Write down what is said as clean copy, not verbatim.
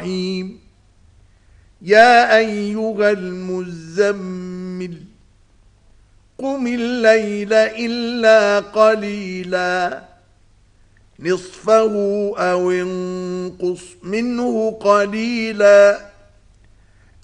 الرحيم يا أيها المزمل قم الليل إلا قليلا نصفه أو انقص منه قليلا